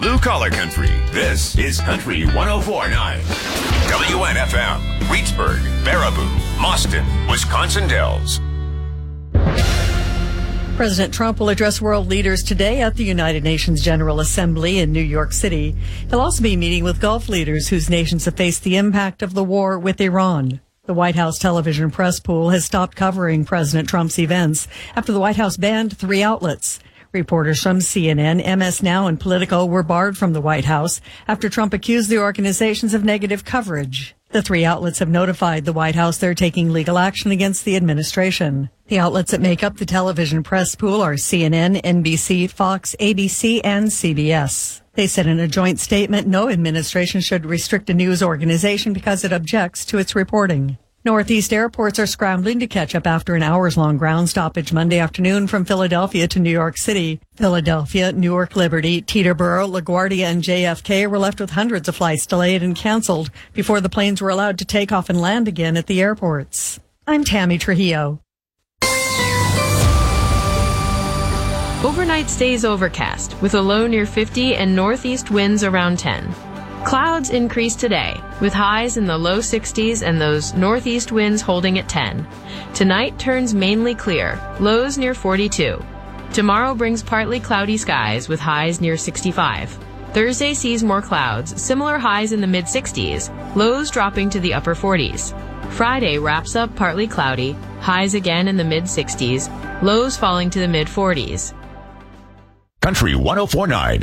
Blue Collar Country. This is Country 104.9. WNFM, Reedsburg, Baraboo, Mauston, Wisconsin Dells. President Trump will address world leaders today at the United Nations General Assembly in New York City. He'll also be meeting with Gulf leaders whose nations have faced the impact of the war with Iran. The White House television press pool has stopped covering President Trump's events after the White House banned 3 outlets. Reporters from CNN, MS Now, and Politico were barred from the White House after Trump accused the organizations of negative coverage. The 3 outlets have notified the White House they're taking legal action against the administration. The outlets that make up the television press pool are CNN, NBC, Fox, ABC, and CBS. They said in a joint statement no administration should restrict a news organization because it objects to its reporting. Northeast airports are scrambling to catch up after an hours-long ground stoppage Monday afternoon from Philadelphia to New York City. Philadelphia, Newark Liberty, Teterboro, LaGuardia, and JFK were left with hundreds of flights delayed and canceled before the planes were allowed to take off and land again at the airports. I'm Tammy Trujillo. Overnight stays overcast with a low near 50 and northeast winds around 10. Clouds increase today, with highs in the low 60s and those northeast winds holding at 10. Tonight turns mainly clear, lows near 42. Tomorrow brings partly cloudy skies with highs near 65. Thursday sees more clouds, similar highs in the mid-60s, lows dropping to the upper 40s. Friday wraps up partly cloudy, highs again in the mid-60s, lows falling to the mid-40s. Country 104.9.